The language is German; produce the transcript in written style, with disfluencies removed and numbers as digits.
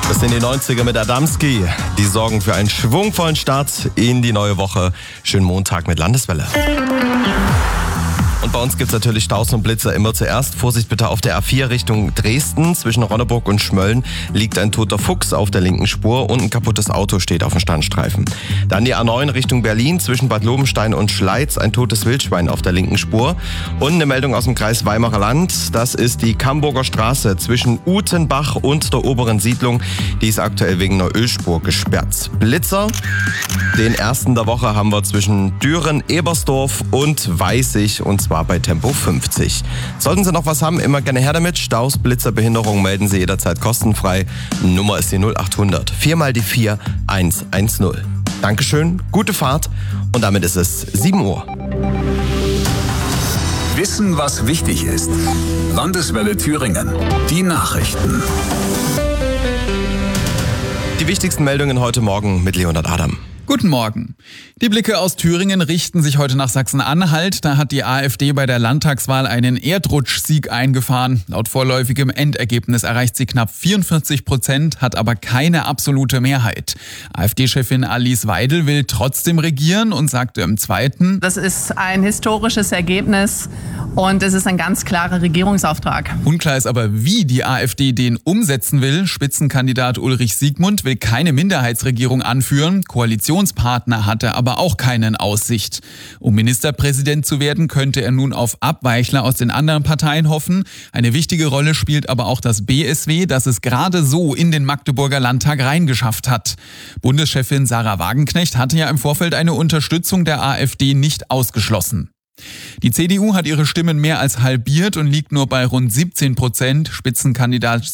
Das sind die 90er mit Adamski. Die sorgen für einen schwungvollen Start in die neue Woche. Schönen Montag mit Landeswelle. Und bei uns gibt's natürlich Staus und Blitzer immer zuerst. Vorsicht bitte auf der A4 Richtung Dresden. Zwischen Ronneburg und Schmölln liegt ein toter Fuchs auf der linken Spur und ein kaputtes Auto steht auf dem Standstreifen. Dann die A9 Richtung Berlin. Zwischen Bad Lobenstein und Schleiz ein totes Wildschwein auf der linken Spur. Und eine Meldung aus dem Kreis Weimarer Land. Das ist die Camburger Straße zwischen Utenbach und der oberen Siedlung. Die ist aktuell wegen einer Ölspur gesperrt. Blitzer. Den ersten der Woche haben wir zwischen Düren, Ebersdorf und Weißig und zwar bei Tempo 50. Sollten Sie noch was haben, immer gerne her damit. Staus, Blitzer, Behinderung melden Sie jederzeit kostenfrei. Nummer ist die 0800 4 mal die 4 110. Dankeschön, gute Fahrt und damit ist es 7 Uhr. Wissen, was wichtig ist. Landeswelle Thüringen. Die Nachrichten. Die wichtigsten Meldungen heute Morgen mit Leonhard Adam. Guten Morgen. Die Blicke aus Thüringen richten sich heute nach Sachsen-Anhalt. Da hat die AfD bei der Landtagswahl einen Erdrutschsieg eingefahren. Laut vorläufigem Endergebnis erreicht sie knapp 44%, hat aber keine absolute Mehrheit. AfD-Chefin Alice Weidel will trotzdem regieren und sagte im Zweiten: Das ist ein historisches Ergebnis und es ist ein ganz klarer Regierungsauftrag. Unklar ist aber, wie die AfD den umsetzen will. Spitzenkandidat Ulrich Siegmund will keine Minderheitsregierung anführen. Koalitionspartner hatte aber auch keine in Aussicht. Um Ministerpräsident zu werden, könnte er nun auf Abweichler aus den anderen Parteien hoffen. Eine wichtige Rolle spielt aber auch das BSW, das es gerade so in den Magdeburger Landtag reingeschafft hat. Bundeschefin Sarah Wagenknecht hatte ja im Vorfeld eine Unterstützung der AfD nicht ausgeschlossen. Die CDU hat ihre Stimmen mehr als halbiert und liegt nur bei rund 17%. Spitzenkandidat